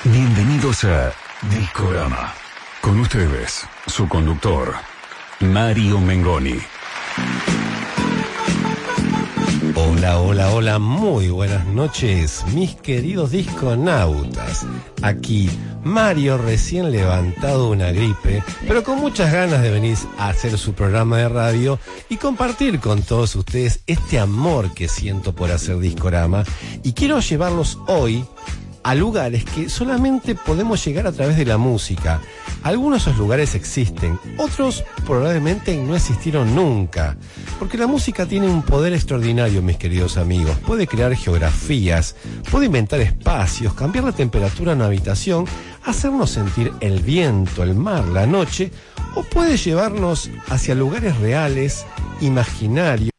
Bienvenidos a Discorama. Con ustedes, su conductor, Mario Mengoni. Hola, muy buenas noches, mis queridos disconautas. Aquí, Mario, recién levantado una gripe, pero con muchas ganas de venir a hacer su programa de radio y compartir con todos ustedes este amor que siento por hacer Discorama. Y quiero llevarlos hoy a lugares que solamente podemos llegar a través de la música. Algunos de esos lugares existen, otros probablemente no existieron nunca, porque la música tiene un poder extraordinario, mis queridos amigos. Puede crear geografías, puede inventar espacios, cambiar la temperatura en una habitación, hacernos sentir el viento, el mar, la noche, o puede llevarnos hacia lugares reales, imaginarios,